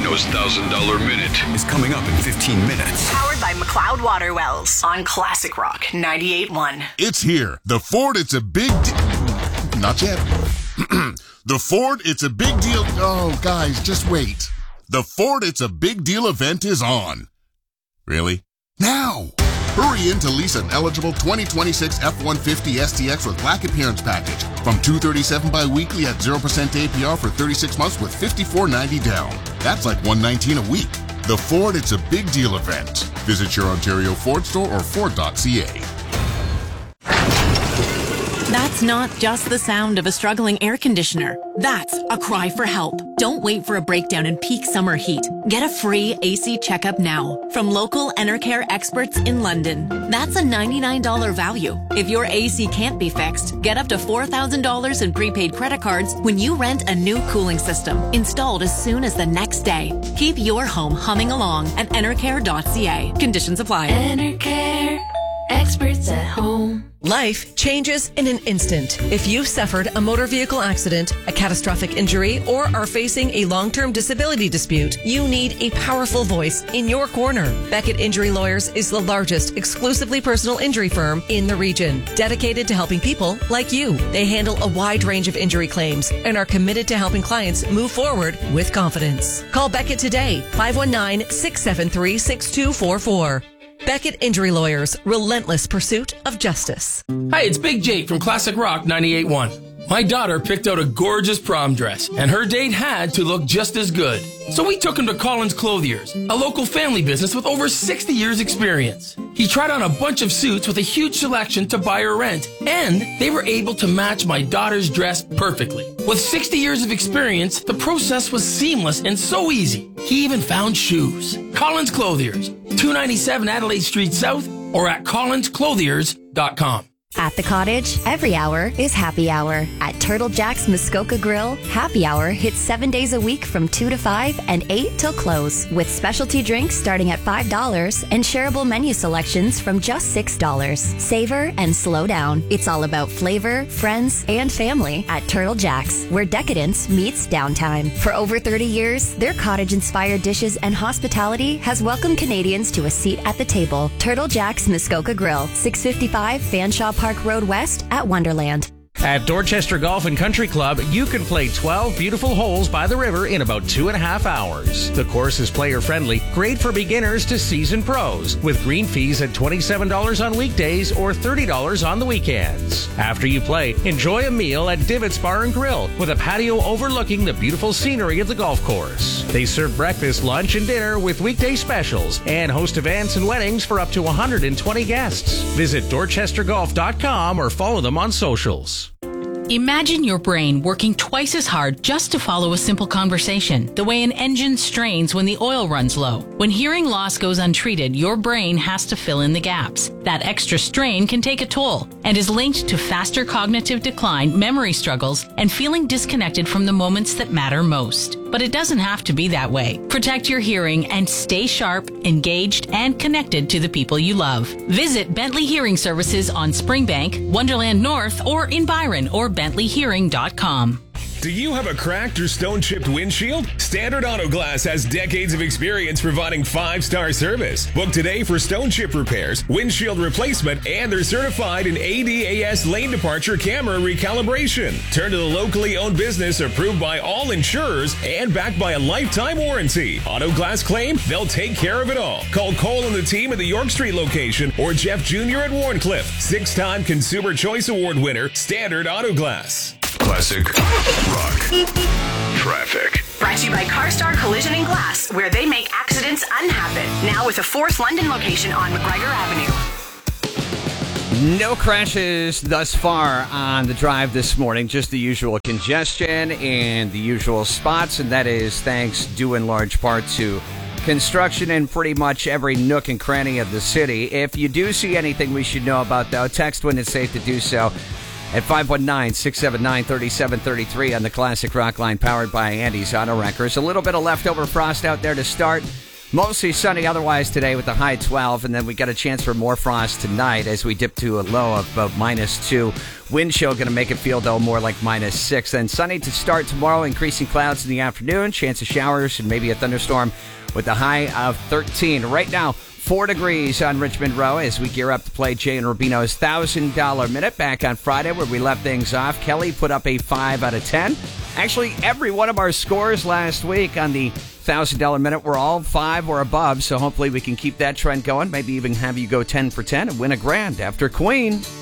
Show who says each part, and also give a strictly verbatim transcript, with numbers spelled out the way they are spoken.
Speaker 1: Reno's one thousand dollars Minute is coming up in fifteen minutes.
Speaker 2: Powered by McLeod Water Wells on Classic Rock ninety-eight point one.
Speaker 3: It's here. The Ford, it's a big de- Not yet. The Ford, it's a big deal. Oh, guys, just wait. The Ford, it's a big deal event is on. Really? Now! Hurry in to lease an eligible twenty twenty-six F one fifty S T X with black appearance package from two hundred thirty-seven dollars bi-weekly at zero percent A P R for thirty-six months with fifty-four ninety down. That's like one hundred nineteen dollars a week. The Ford, it's a big deal event. Visit your Ontario Ford store or Ford dot C A.
Speaker 4: That's not just the sound of a struggling air conditioner. That's a cry for help. Don't wait for a breakdown in peak summer heat. Get a free A C checkup now from local Enercare experts in London. That's a ninety-nine dollars value. If your A C can't be fixed, get up to four thousand dollars in prepaid credit cards when you rent a new cooling system installed as soon as the next day. Keep your home humming along at Enercare dot C A. Conditions apply.
Speaker 5: Enercare, experts at home.
Speaker 6: Life changes in an instant. If you've suffered a motor vehicle accident, a catastrophic injury, or are facing a long-term disability dispute, you need a powerful voice in your corner. Beckett Injury Lawyers is the largest exclusively personal injury firm in the region, dedicated to helping people like you. They handle a wide range of injury claims and are committed to helping clients move forward with confidence. Call Beckett today, five one nine, six seven three, six two four four. Beckett Injury Lawyers, relentless pursuit of justice.
Speaker 7: Hi, it's Big Jake from Classic Rock ninety-eight point one. My daughter picked out a gorgeous prom dress, and her date had to look just as good. So we took him to Collins Clothiers, a local family business with over sixty years experience. He tried on a bunch of suits with a huge selection to buy or rent, and they were able to match my daughter's dress perfectly. With sixty years of experience, the process was seamless and so easy. He even found shoes. Collins Clothiers, two ninety-seven Adelaide Street South, or at collins clothiers dot com.
Speaker 8: At the Cottage, every hour is happy hour. At Turtle Jack's Muskoka Grill, happy hour hits seven days a week from two to five and eight till close, with specialty drinks starting at five dollars and shareable menu selections from just six dollars. Savor and slow down. It's all about flavor, friends, and family at Turtle Jack's, where decadence meets downtime. For over thirty years, their cottage-inspired dishes and hospitality has welcomed Canadians to a seat at the table. Turtle Jack's Muskoka Grill, six fifty-five Fanshawe Park Road West at Wonderland.
Speaker 9: At Dorchester Golf and Country Club, you can play twelve beautiful holes by the river in about two and a half hours. The course is player-friendly, great for beginners to seasoned pros, with green fees at twenty-seven dollars on weekdays or thirty dollars on the weekends. After you play, enjoy a meal at Divots Bar and Grill, with a patio overlooking the beautiful scenery of the golf course. They serve breakfast, lunch, and dinner with weekday specials, and host events and weddings for up to one hundred twenty guests. Visit dorchester golf dot com or follow them on socials.
Speaker 10: Imagine your brain working twice as hard just to follow a simple conversation, the way an engine strains when the oil runs low. When hearing loss goes untreated, your brain has to fill in the gaps. That extra strain can take a toll and is linked to faster cognitive decline, memory struggles, and feeling disconnected from the moments that matter most. But it doesn't have to be that way. Protect your hearing and stay sharp, engaged, and connected to the people you love. Visit Bentley Hearing Services on Springbank, Wonderland North, or in Byron, or bentley hearing dot com.
Speaker 11: Do you have a cracked or stone-chipped windshield? Standard Auto Glass has decades of experience providing five-star service. Book today for stone chip repairs, windshield replacement, and they're certified in A D A S lane departure camera recalibration. Turn to the locally owned business approved by all insurers and backed by a lifetime warranty. Auto Glass claim, they'll take care of it all. Call Cole and the team at the York Street location or Jeff Junior at Warncliffe. Six-time Consumer Choice Award winner, Standard Auto Glass.
Speaker 1: Classic Rock Traffic.
Speaker 2: Brought to you by CarStar Collision and Glass, where they make accidents unhappen. Now with a fourth London location on McGregor Avenue.
Speaker 12: No crashes thus far on the drive this morning. Just the usual congestion in the usual spots, and that is thanks due in large part to construction in pretty much every nook and cranny of the city. If you do see anything we should know about, though, text when it's safe to do so at five one nine, six seven nine, three seven three three on the Classic Rock line, powered by Andy's Auto Wreckers. A little bit of leftover frost out there to start. Mostly sunny otherwise today with the high twelve, and then we got a chance for more frost tonight as we dip to a low of about minus two. Wind chill going to make it feel, though, more like minus six. Then sunny to start tomorrow, increasing clouds in the afternoon, chance of showers and maybe a thunderstorm with a high of thirteen. Right now, four degrees on Richmond Row as we gear up to play Jay and Rubino's one thousand dollars Minute back on Friday where we left things off. Kelly put up a five out of ten. Actually, every one of our scores last week on the one thousand dollars Minute were all five or above, so hopefully we can keep that trend going. Maybe even have you go ten for ten and win a grand after Queen.